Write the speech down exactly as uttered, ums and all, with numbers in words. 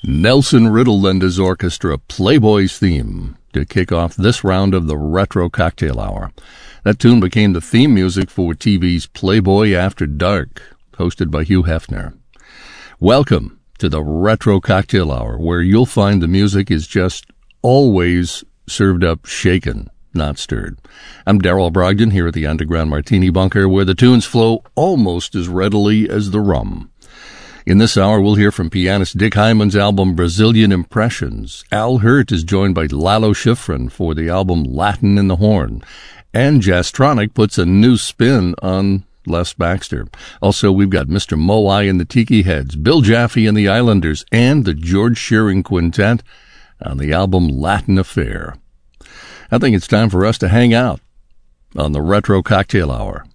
Nelson Riddle and his orchestra, Playboy's Theme, to kick off this round of the Retro Cocktail Hour. That tune became the theme music for T V's Playboy After Dark, hosted by Hugh Hefner. Welcome to the Retro Cocktail Hour, where you'll find the music is just always served up shaken, not stirred. I'm Darrell Brogdon here at the Underground Martini Bunker, where the tunes flow almost as readily as the rum. In this hour, we'll hear from pianist Dick Hyman's album Brazilian Impressions. Al Hirt is joined by Lalo Schifrin for the album Latin in the Horn. And Jazztronic puts a new spin on Les Baxter. Also, we've got Mister Moai and the Tiki Heads, Bill Jaffe and the Islanders, and the George Shearing Quintet on the album Latin Affair. I think it's time for us to hang out on the Retro Cocktail Hour.